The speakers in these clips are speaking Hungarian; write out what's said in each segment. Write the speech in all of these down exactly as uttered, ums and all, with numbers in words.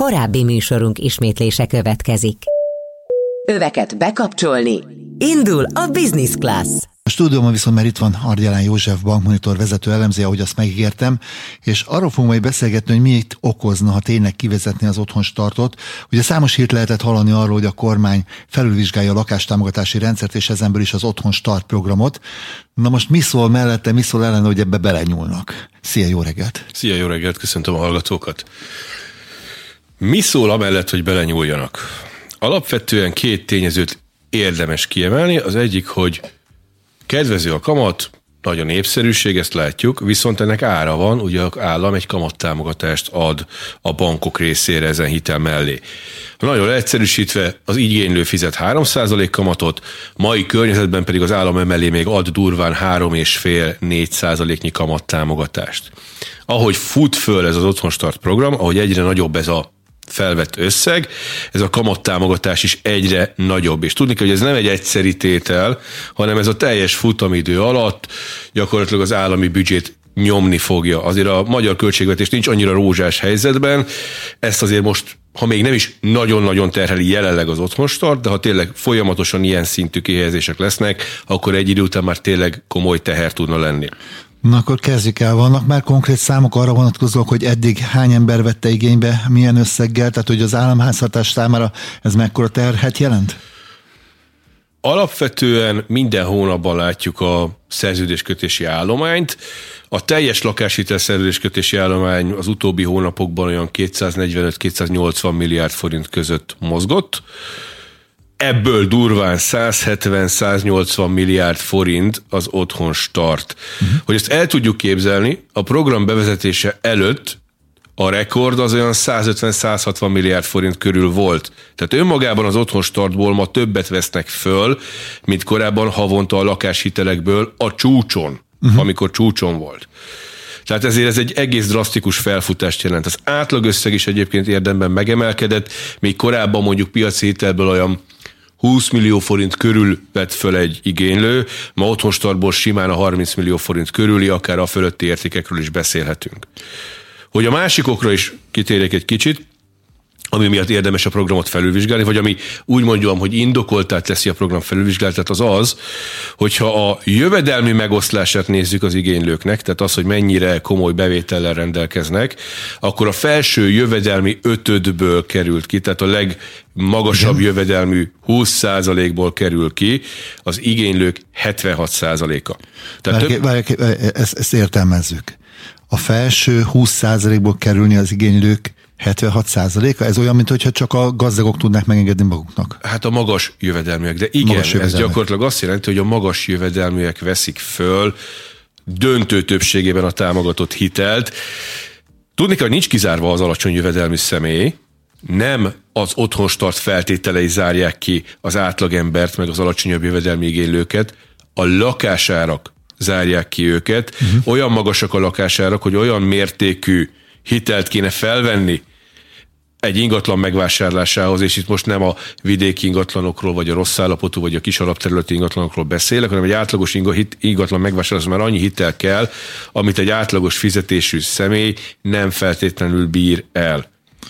Korábbi műsorunk ismétlése következik. Öveket bekapcsolni. Indul a Business Class. A stúdióban viszont már itt van Argyalán József bankmonitor vezető elemző, ahogy azt megígértem, és arról fogunk majd beszélgetni, hogy mi itt okozna, ha tényleg kivezetni az otthon startot. Ugye számos hírt lehetett hallani arról, hogy a kormány felülvizsgálja a lakástámogatási rendszert, és ezenből is az otthon start programot. Na most mi szól mellette, mi szól ellene, hogy ebbe belenyúlnak? Szia, jó reggelt! Szia, jó reggelt, köszöntöm a hallgatókat! Mi szól amellett, hogy belenyúljanak? Alapvetően két tényezőt érdemes kiemelni. Az egyik, hogy kedvező a kamat, nagyon népszerűség, ezt látjuk, viszont ennek ára van, ugye az állam egy kamattámogatást ad a bankok részére ezen hitel mellé. Nagyon leegyszerűsítve az igénylő fizet három százalék kamatot, mai környezetben pedig az állam emellé még ad durván három egész öt-négy százaléknyi kamattámogatást. Ahogy fut föl ez az Otthon Start program, ahogy egyre nagyobb ez a felvett összeg, ez a kamattámogatás is egyre nagyobb. És tudni kell, hogy ez nem egy egyszeri tétel, hanem ez a teljes futamidő alatt gyakorlatilag az állami büdzsét nyomni fogja. Azért a magyar költségvetés nincs annyira rózsás helyzetben, ezt azért most, ha még nem is nagyon-nagyon terheli jelenleg az Otthon Start, de ha tényleg folyamatosan ilyen szintű kihelyezések lesznek, akkor egy idő után már tényleg komoly teher tudna lenni. Na akkor kezdjük el. Vannak már konkrét számok arra vonatkozóak, hogy eddig hány ember vette igénybe, milyen összeggel, tehát hogy az államháztartás számára ez mekkora terhet jelent? Alapvetően minden hónapban látjuk a szerződéskötési állományt. A teljes lakáshitel szerződéskötési állomány az utóbbi hónapokban olyan kétszáznegyvenöt-kétszáznyolcvan milliárd forint között mozgott. Ebből durván száz hetven száz nyolcvan milliárd forint az Otthon Start. Uh-huh. Hogy ezt el tudjuk képzelni, a program bevezetése előtt a rekord az olyan száz ötven száz hatvan milliárd forint körül volt. Tehát önmagában az Otthon Startból ma többet vesznek föl, mint korábban havonta a lakáshitelekből a csúcson, uh-huh. amikor csúcson volt. Tehát ezért ez egy egész drasztikus felfutást jelent. Az átlagösszeg is egyébként érdemben megemelkedett, még korábban mondjuk piaci hitelből olyan húsz millió forint körül vett föl egy igénylő, ma Otthon Startból simán a harminc millió forint körüli, akár a fölötti értékekről is beszélhetünk. Hogy a másikokra is kitérjek egy kicsit, ami miatt érdemes a programot felülvizsgálni, vagy ami úgy mondjam, hogy indokoltá teszi a program felülvizsgálatát, az az, hogyha a jövedelmi megoszlását nézzük az igénylőknek, tehát az, hogy mennyire komoly bevétellel rendelkeznek, akkor a felső jövedelmi ötödből került ki, tehát a legmagasabb igen. jövedelmű húsz százalékból kerül ki, az igénylők hetvenhat százaléka. Tehát várj, több... várj, ezt, ezt értelmezzük. A felső húsz százalékból kerülni az igénylők hetvenhat százaléka? Ez olyan, mintha csak a gazdagok tudnák megengedni maguknak. Hát a magas jövedelműek, de igen, magas jövedelműek. Ez gyakorlatilag azt jelenti, hogy a magas jövedelműek veszik föl döntő többségében a támogatott hitelt. Tudni kell, hogy nincs kizárva az alacsony jövedelmű személy, nem az Otthon Start feltételei zárják ki az átlagembert, meg az alacsonyabb jövedelmi igénylőket, a lakásárak zárják ki őket. Uh-huh. Olyan magasak a lakásárak, hogy olyan mértékű hitelt kéne felvenni egy ingatlan megvásárlásához, és itt most nem a vidéki ingatlanokról, vagy a rossz állapotú, vagy a kis alapterületi ingatlanokról beszélek, hanem egy átlagos ingatlan megvásárláshoz már annyi hitel kell, amit egy átlagos fizetésű személy nem feltétlenül bír el.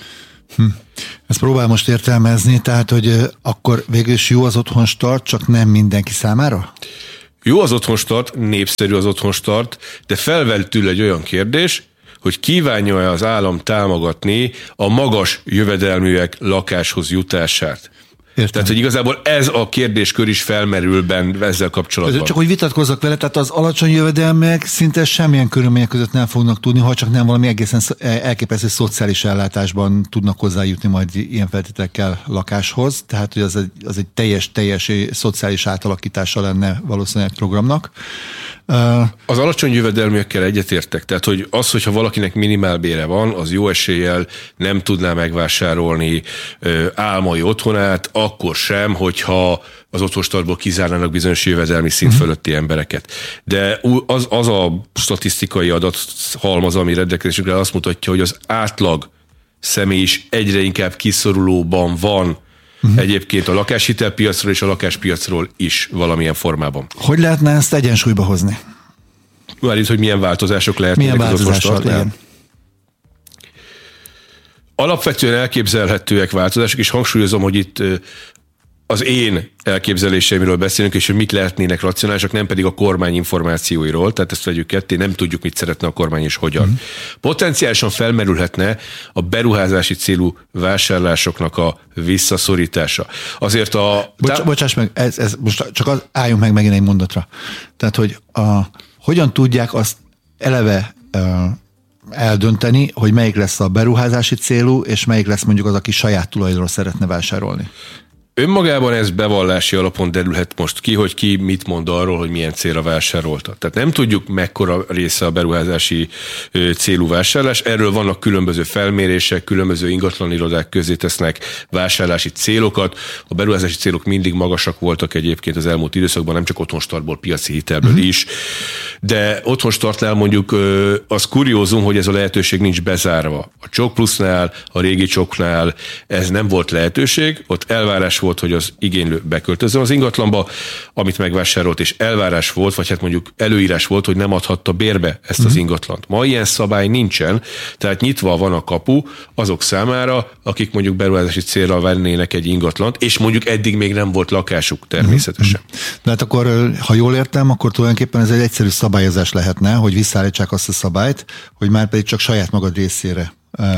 Hm. Ezt próbál most értelmezni, tehát, hogy akkor végül is jó az Otthon Start, csak nem mindenki számára? Jó az Otthon Start, népszerű az Otthon Start, de felvetül egy olyan kérdés, hogy kívánja-e az állam támogatni a magas jövedelműek lakáshoz jutását. Értem. Tehát, hogy igazából ez a kérdéskör is felmerül benne ezzel kapcsolatban. Csak hogy vitatkozzak vele, tehát az alacsony jövedelmek szinte semmilyen körülmények között nem fognak tudni, ha csak nem valami egészen elképesztő szociális ellátásban tudnak hozzájutni majd ilyen feltételekkel lakáshoz. Tehát, hogy az egy, az egy teljes, teljes szociális átalakítása lenne valószínűleg programnak. Az alacsony jövedelműekkel egyetértek. Tehát, hogy az, hogyha valakinek minimálbére van, az jó eséllyel nem tudná megvásárolni álmai otthonát, akkor sem, hogyha az Otthon Startból kizárnának bizonyos jövedelmi szint fölötti embereket. De az, az a statisztikai adat halmaz, ami rendelkezésünkre azt mutatja, hogy az átlag személy is egyre inkább kiszorulóban van uh-huh. egyébként a lakáshitelpiacról és a lakáspiacról is valamilyen formában. Hogy lehetne ezt egyensúlyba hozni? Már itt, hogy milyen változások lehetnek milyen az Otthon Startnál? Igen. Alapvetően elképzelhetőek változások, és hangsúlyozom, hogy itt az én elképzeléseimről beszélünk, és hogy mit lehetnének racionálisak, nem pedig a kormány információiról, tehát ezt vegyük ketté, nem tudjuk, mit szeretne a kormány és hogyan. Mm. Potenciálisan felmerülhetne a beruházási célú vásárlásoknak a visszaszorítása. Azért a... Bocs, bocsáss meg, ez, ez most csak az, álljunk meg megint egy mondatra. Tehát, hogy a, hogyan tudják azt eleve uh, eldönteni, hogy melyik lesz a beruházási célú, és melyik lesz mondjuk az, aki saját tulajdonról szeretne vásárolni? Önmagában ez bevallási alapon derülhet most ki, hogy ki mit mond arról, hogy milyen célra vásárolta. Tehát nem tudjuk, mekkora része a beruházási célú vásárlás. Erről vannak különböző felmérések, különböző ingatlanirodák közé tesznek vásárlási célokat. A beruházási célok mindig magasak voltak egyébként az elmúlt időszakban, nem csak otthonstartból, piaci hitelből uh-huh. is. De otthonstartnál mondjuk az kuriózum, hogy ez a lehetőség nincs bezárva. A Csok Plusznál, a régi Csoknál ez nem volt lehetőség, ott elvárás volt, hogy az igénylő beköltözön az ingatlanba, amit megvásárolt, és elvárás volt, vagy hát mondjuk előírás volt, hogy nem adhatta bérbe ezt az ingatlant. Ma ilyen szabály nincsen, tehát nyitva van a kapu azok számára, akik mondjuk beruházási célra vennének egy ingatlant, és mondjuk eddig még nem volt lakásuk természetesen. De hát akkor, ha jól értem, akkor tulajdonképpen ez egy egyszerű szabályozás lehetne, hogy visszaállítsák azt a szabályt, hogy már pedig csak saját magad részére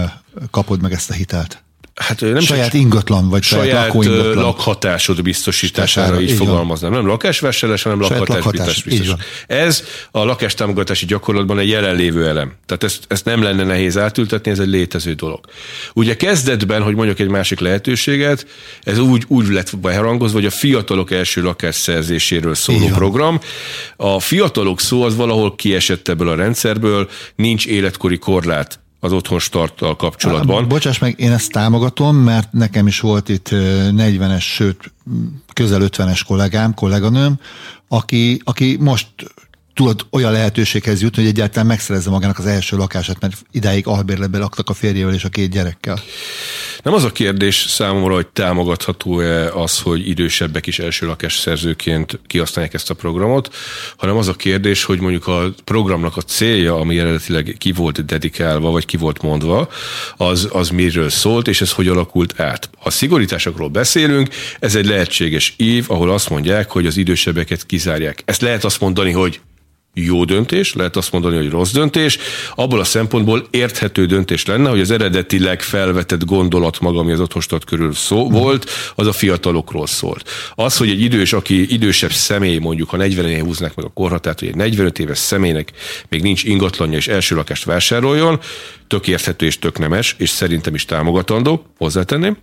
kapod meg ezt a hitelt. Hát nem saját ingatlan, vagy saját, saját lakóingatlan. Lakhatásod biztosítására így fogalmaznám. Nem lakásvásárlás, hanem lakhatás biztosítás. Ez a lakástámogatási gyakorlatban egy jelenlévő elem. Tehát ezt, ezt nem lenne nehéz átültetni, ez egy létező dolog. Ugye kezdetben, hogy mondjuk egy másik lehetőséget, ez úgy, úgy lett beharangozva, hogy a fiatalok első lakásszerzéséről szóló program. A fiatalok szó az valahol kiesett ebből a rendszerből, nincs életkori korlát az otthonstarttal kapcsolatban. Bocsáss meg, én ezt támogatom, mert nekem is volt itt negyvenes, sőt közel ötvenes kollégám, kolléganőm, aki, aki most tud olyan lehetőséghez jutni, hogy egyáltalán megszerezze magának az első lakását, mert idáig albérletbe laktak a férjével és a két gyerekkel. Nem az a kérdés számomra, hogy támogatható-e az, hogy idősebbek is első lakásszerzőként kihasználják ezt a programot, hanem az a kérdés, hogy mondjuk a programnak a célja, ami eredetileg ki volt dedikálva, vagy ki volt mondva, az, az miről szólt, és ez hogy alakult át. Ha szigorításokról beszélünk, ez egy lehetséges ív, ahol azt mondják, hogy az idősebbeket kizárják. Ezt lehet azt mondani, hogy jó döntés, lehet azt mondani, hogy rossz döntés. Abból a szempontból érthető döntés lenne, hogy az eredetileg felvetett gondolat maga, ami az otthonstart körül szó volt, az a fiatalokról szólt. Az, hogy egy idős, aki idősebb személy, mondjuk ha negyven éve húznák meg a korhatárt, hogy egy negyvenöt éves személynek még nincs ingatlanja és első lakást vásároljon, tök érthető és tök nemes, és szerintem is támogatandó, hozzátenném,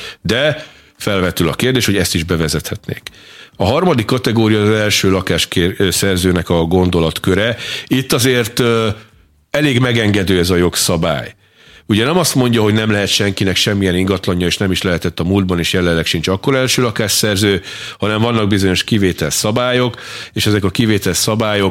de felvetül a kérdés, hogy ezt is bevezethetnék. A harmadik kategória az első lakásszerzőnek a gondolatköre. Itt azért elég megengedő ez a jogszabály. Ugye nem azt mondja, hogy nem lehet senkinek semmilyen ingatlanja, és nem is lehetett a múltban, és jelenleg sincs akkor első lakásszerző, hanem vannak bizonyos kivétel szabályok, és ezek a kivétel szabályok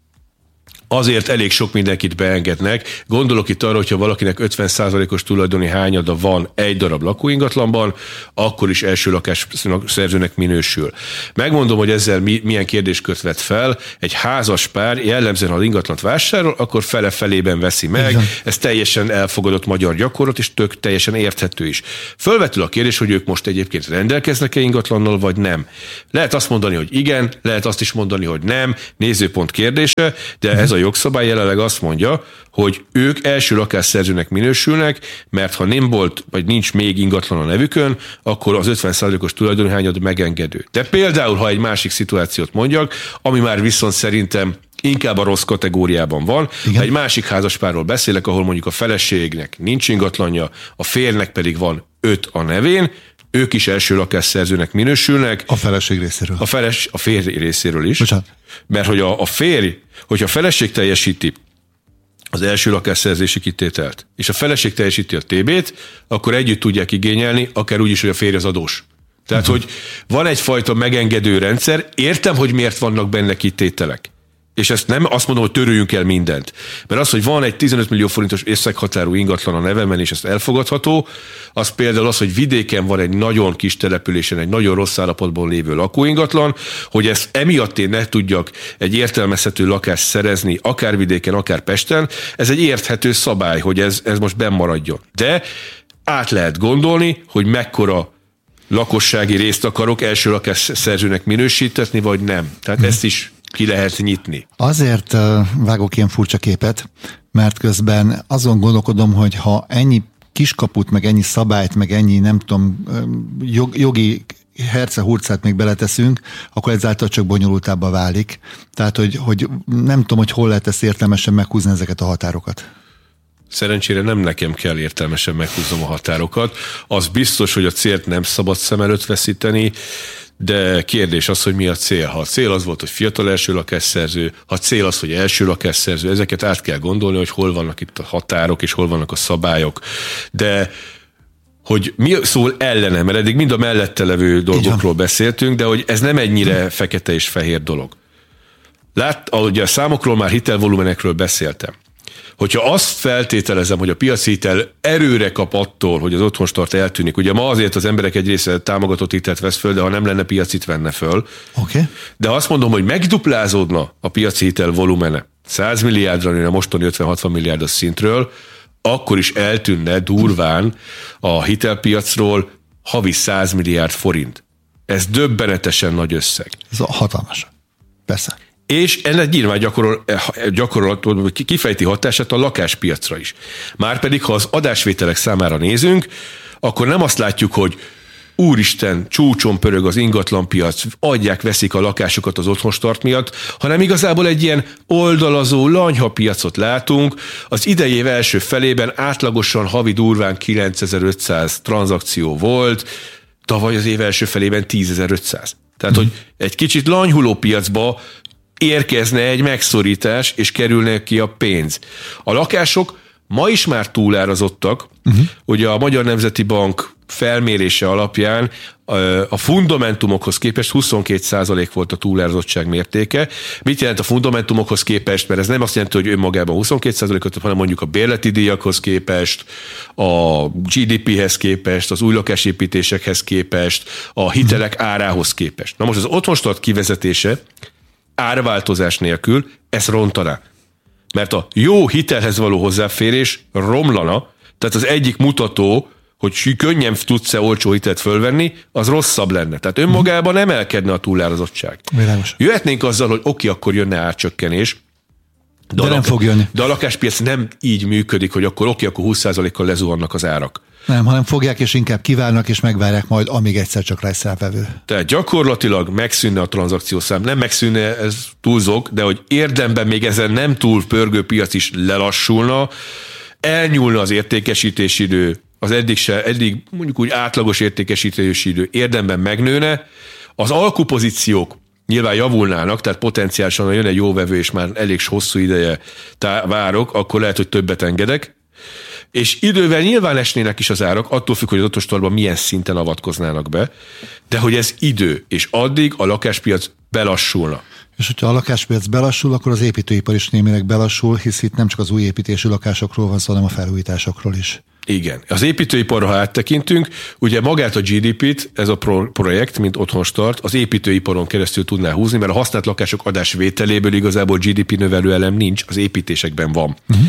azért elég sok mindenkit beengednek. Gondolok itt arra, hogyha valakinek ötven százalékos tulajdoni hányada van egy darab lakóingatlanban, akkor is első lakásszerzőnek minősül. Megmondom, hogy ezzel mi, milyen kérdéskört vet fel. Egy házas pár jellemzően, ha ingatlant vásárol, akkor fele-felében veszi meg. Igen. Ez teljesen elfogadott magyar gyakorlat, és tök teljesen érthető is. Fölvetül a kérdés, hogy ők most egyébként rendelkeznek-e ingatlannal, vagy nem. Lehet azt mondani, hogy igen, lehet azt is mondani, hogy nem. Nézőpont kérdése, de ez a jogszabály jelenleg azt mondja, hogy ők első lakásszerzőnek minősülnek, mert ha nem volt, vagy nincs még ingatlan a nevükön, akkor az ötven százalékos tulajdoni hányad megengedő. De például, ha egy másik szituációt mondjak, ami már viszont szerintem inkább a rossz kategóriában van. Igen. Ha egy másik házaspárról beszélek, ahol mondjuk a feleségnek nincs ingatlanja, a férnek pedig van öt a nevén, ők is első lakásszerzőnek minősülnek. A feleség részéről. A, feles, a férj részéről is. Bocsánat. Mert hogy a, a férj, hogyha a feleség teljesíti az első lakásszerzési kitételt, és a feleség teljesíti a té bét, akkor együtt tudják igényelni, akár úgy is, hogy a férj az adós. Tehát, uh-huh. hogy van egyfajta megengedő rendszer, értem, hogy miért vannak benne kitételek. És ezt nem azt mondom, hogy törőjünk el mindent. Mert az, hogy van egy tizenöt millió forintos összeghatárú ingatlan a nevemen, és ezt elfogadható, az például az, hogy vidéken van egy nagyon kis településen egy nagyon rossz állapotban lévő lakóingatlan, hogy ezt emiatt én ne tudjak egy értelmezhető lakást szerezni, akár vidéken, akár Pesten, ez egy érthető szabály, hogy ez, ez most benn maradjon. De át lehet gondolni, hogy mekkora lakossági részt akarok első lakásszerzőnek minősítetni, vagy nem. Tehát hmm. ezt is ki lehet nyitni. Azért vágok ilyen furcsa képet, mert közben azon gondolkodom, hogy ha ennyi kiskaput, meg ennyi szabályt, meg ennyi, nem tudom, jog, jogi herce-hurcát még beleteszünk, akkor ezáltal csak bonyolultábbá válik. Tehát, hogy, hogy nem tudom, hogy hol lehet ezt értelmesen meghúzni ezeket a határokat. Szerencsére nem nekem kell értelmesen meghúznom a határokat. Az biztos, hogy a célt nem szabad szem előtt veszíteni, de kérdés az, hogy mi a cél. Ha a cél az volt, hogy fiatal első lakásszerző, ha a cél az, hogy első lakásszerző, ezeket át kell gondolni, hogy hol vannak itt a határok, és hol vannak a szabályok. De hogy mi szól ellene, mert eddig mind a mellette levő dolgokról beszéltünk, de hogy ez nem ennyire hmm. fekete és fehér dolog. Lát, ahogy a számokról már hitelvolumenekről beszéltem. Hogyha azt feltételezem, hogy a piaci hitel erőre kap attól, hogy az otthonstart eltűnik, ugye ma azért az emberek egy része támogatott hitelt vesz föl, de ha nem lenne piacit venne föl. Okay. De azt mondom, hogy megduplázódna a piaci hitel volumene, száz milliárdra nőne a mostani ötven-hatvan milliárdos szintről, akkor is eltűnne durván a hitelpiacról havi száz milliárd forint. Ez döbbenetesen nagy összeg. Ez hatalmas. Persze. És ennek nyilván gyakorol, gyakorol, kifejti hatását a lakáspiacra is. Márpedig, ha az adásvételek számára nézünk, akkor nem azt látjuk, hogy úristen, csúcson pörög az ingatlanpiac, adják, veszik a lakásokat az otthonstart miatt, hanem igazából egy ilyen oldalazó, lanyha piacot látunk. Az idei év első felében átlagosan havi durván kilencezer-ötszáz tranzakció volt, tavaly az év első felében tízezer-ötszáz. Tehát, hmm. hogy egy kicsit lanyhuló piacba érkezne egy megszorítás, és kerülne ki a pénz. A lakások ma is már túlárazottak. Uh-huh. Ugye a Magyar Nemzeti Bank felmérése alapján a fundamentumokhoz képest huszonkét százalék volt a túlárazottság mértéke. Mit jelent a fundamentumokhoz képest? Mert ez nem azt jelenti, hogy önmagában huszonkét százalékot, hanem mondjuk a bérleti díjakhoz képest, a gé dé péhez képest, az új lakásépítésekhez képest, a hitelek uh-huh. árához képest. Na most az otthonstart kivezetése árváltozás nélkül ezt rontaná. Mert a jó hitelhez való hozzáférés romlana, tehát az egyik mutató, hogy könnyen tudsz-e olcsó hitelt fölvenni, az rosszabb lenne. Tehát önmagában emelkedne a túlárazottság. Világos. Jöhetnénk azzal, hogy oké, akkor jönne árcsökkenés, de, de a nem lak- fog jönni. De a lakáspiac nem így működik, hogy akkor oké, akkor húsz százalékkal lezuhannak az árak. Nem, hanem fogják és inkább kivárnak és megvárják majd, amíg egyszer csak lesz elvevő. Tehát gyakorlatilag megszűnne a tranzakciószám. Nem megszűnne, ez túlzok, de hogy érdemben még ezen nem túl pörgő piac is lelassulna, elnyúlna az értékesítési idő, az eddig, se, eddig mondjuk úgy átlagos értékesítési idő érdemben megnőne, az alkupozíciók nyilván javulnának, tehát potenciálisan, ha jön egy jó vevő, és már elég hosszú ideje tá- várok, akkor lehet, hogy többet engedek, és idővel nyilván esnének is az árak, attól függ, hogy az otthonstartban milyen szinten avatkoznának be, de hogy ez idő, és addig a lakáspiac belassulna. És hogyha a lakáspiac belassul, akkor az építőipar is némileg belassul, hisz itt nem csak az új építésű lakásokról van szó, hanem a felújításokról is. Igen. Az építőiparra, ha áttekintünk, ugye magát a gé dé pét, ez a pro- projekt, mint otthonstart, az építőiparon keresztül tudná húzni, mert a használt lakások adásvételéből igazából gé dé pé növelő elem nincs, az építésekben van. Uh-huh.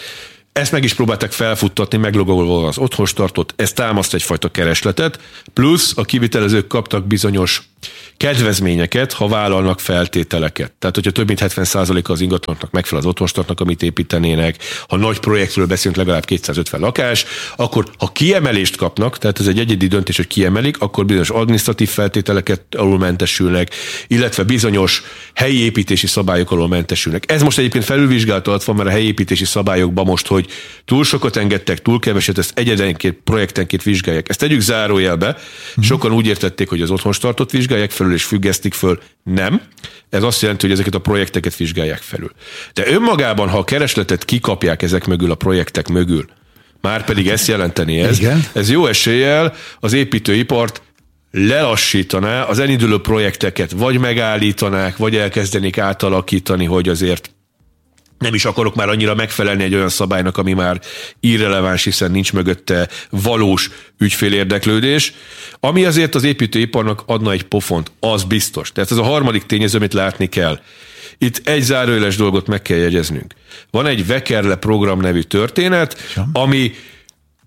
Ezt meg is próbálták felfuttatni, meglogolva az otthonstartot, ez támaszt egyfajta keresletet, plusz a kivitelezők kaptak bizonyos kedvezményeket, ha vállalnak feltételeket. Tehát, hogyha több mint hetven százaléka az ingatlannak megfelel az otthonstartnak, amit építenének, ha nagy projektről beszélünk, legalább kétszázötven lakás, akkor ha kiemelést kapnak, tehát ez egy egyedi döntés, hogy kiemelik, akkor bizonyos adminisztratív feltételeket alól mentesülnek, illetve bizonyos helyi építési szabályok alól mentesülnek. Ez most egyébként felülvizsgálat alatt van, mert a helyi építési szabályokban most, hogy túl sokat engedtek, túl keveset, ezt egyedenként, projektenként vizsgálják. Ezt tegyük zárójelbe. Mm. Sokan úgy értették, hogy az otthonstartot vizsgálják felül és függesztik föl. Nem. Ez azt jelenti, hogy ezeket a projekteket vizsgálják felül. De önmagában, ha a keresletet kikapják ezek mögül, a projektek mögül, már pedig ezt jelenteni ez, igen. Ez jó eséllyel az építőipart lelassítaná, az elinduló projekteket vagy megállítanák, vagy elkezdenék átalakítani, hogy azért nem is akarok már annyira megfelelni egy olyan szabálynak, ami már irreleváns, hiszen nincs mögötte valós ügyfélérdeklődés, ami azért az építőiparnak adna egy pofont, az biztos. Tehát ez a harmadik tényező, amit látni kell. Itt egy zárójeles dolgot meg kell jegyeznünk. Van egy Vekerle program nevű történet, ami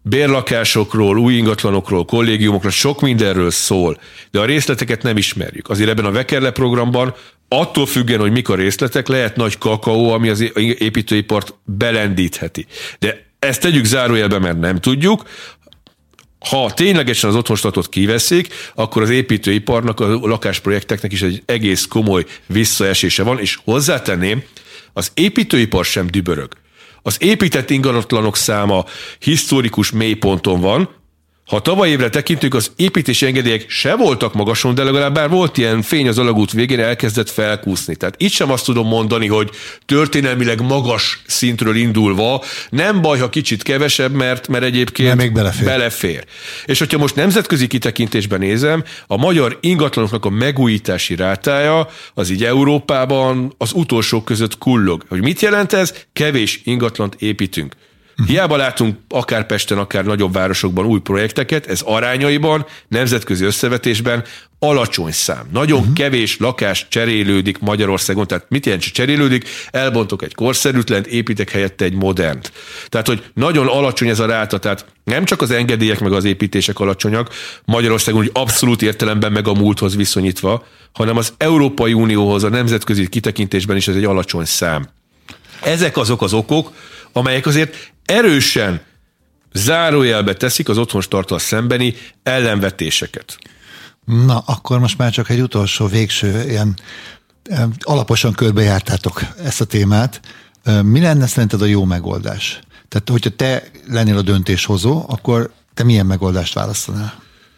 bérlakásokról, új ingatlanokról, kollégiumokról, sok mindenről szól, de a részleteket nem ismerjük. Azért ebben a Vekerle programban attól függően, hogy mik a részletek, lehet nagy kakaó, ami az építőipart belendítheti. De ezt tegyük zárójelbe, mert nem tudjuk. Ha ténylegesen az otthonstartot kiveszik, akkor az építőiparnak, a lakásprojekteknek is egy egész komoly visszaesése van, és hozzátenném, az építőipar sem dübörög. Az épített ingatlanok száma historikus mélyponton van. Ha tavaly évre tekintünk, az építési engedélyek se voltak magason, de legalább bár volt ilyen fény az alagút végén, elkezdett felkúszni. Tehát itt sem azt tudom mondani, hogy történelmileg magas szintről indulva, nem baj, ha kicsit kevesebb, mert, mert egyébként még belefér. belefér. És hogyha most nemzetközi kitekintésben nézem, a magyar ingatlanoknak a megújítási rátája az így Európában az utolsók között kullog. Hogy mit jelent ez? Kevés ingatlant építünk. Hiába látunk akár Pesten, akár nagyobb városokban új projekteket, ez arányaiban, nemzetközi összevetésben alacsony szám. Nagyon uh-huh. kevés lakás cserélődik Magyarországon, tehát mit jelent, hogy cserélődik? Elbontok egy korszerűtlent, építek helyette egy modernt. Tehát, hogy nagyon alacsony ez a ráta, tehát nem csak az engedélyek meg az építések alacsonyak, Magyarországon úgy abszolút értelemben meg a múlthoz viszonyítva, hanem az Európai Unióhoz, a nemzetközi kitekintésben is ez egy alacsony szám. Ezek azok az okok, amelyek azért erősen zárójelbe teszik az otthonstarttal szembeni ellenvetéseket. Na, akkor most már csak egy utolsó, végső, ilyen alaposan körbejártátok ezt a témát. Mi lenne szerinted a jó megoldás? Tehát, hogyha te lennél a döntéshozó, akkor te milyen megoldást választanál?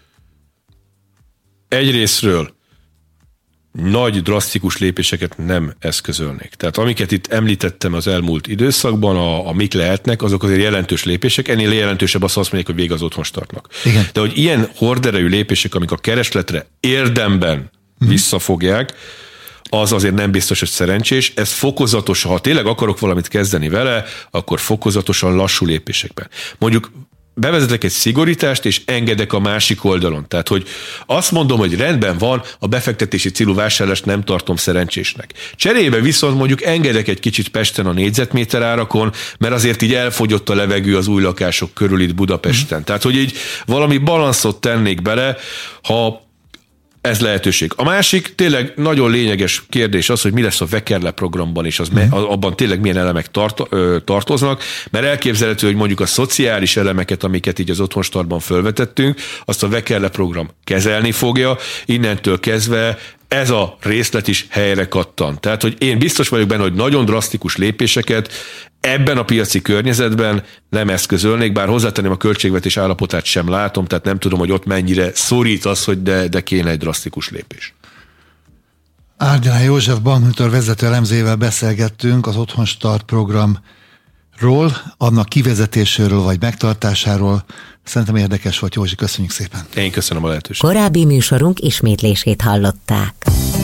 Egyrészről nagy, drasztikus lépéseket nem eszközölnék. Tehát amiket itt említettem az elmúlt időszakban, a, a mik lehetnek, azok azért jelentős lépések, ennél jelentősebb az azt mondják, hogy vége az otthonstartnak. Igen. De hogy ilyen horderejű lépések, amik a keresletre érdemben hmm. visszafogják, az azért nem biztos, hogy szerencsés. Ez fokozatosan, ha tényleg akarok valamit kezdeni vele, akkor fokozatosan lassú lépésekben. Mondjuk bevezetek egy szigorítást, és engedek a másik oldalon. Tehát, hogy azt mondom, hogy rendben van, a befektetési célú vásárlást nem tartom szerencsésnek. Cserébe viszont mondjuk engedek egy kicsit Pesten a négyzetméter árakon, mert azért így elfogyott a levegő az új lakások körül itt Budapesten. Mm. Tehát, hogy így valami balanszot tennék bele, ha ez lehetőség. A másik tényleg nagyon lényeges kérdés az, hogy mi lesz a Vekerle programban, és az me, abban tényleg milyen elemek tart, ö, tartoznak, mert elképzelhető, hogy mondjuk a szociális elemeket, amiket így az otthonstartban fölvetettünk, azt a Vekerle program kezelni fogja, innentől kezdve ez a részlet is helyre kattan. Tehát, hogy én biztos vagyok benne, hogy nagyon drasztikus lépéseket ebben a piaci környezetben nem eszközölnék, bár hozzátenném, a költségvetés állapotát sem látom, tehát nem tudom, hogy ott mennyire szorít az, hogy de, de kéne egy drasztikus lépés. Árgyalán József bankmonitor vezető elemzőjével beszélgettünk az Otthonstart programról, annak kivezetéséről vagy megtartásáról. Szerintem érdekes volt, Józsi, köszönjük szépen. Én köszönöm a lehetőséget. Korábbi műsorunk ismétlését hallották.